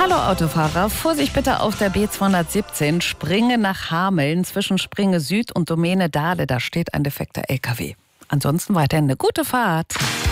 Hallo Autofahrer, Vorsicht bitte auf der B217, Springe nach Hameln, zwischen Springe Süd und Domäne Dahle, da steht ein defekter LKW. Ansonsten weiterhin eine gute Fahrt.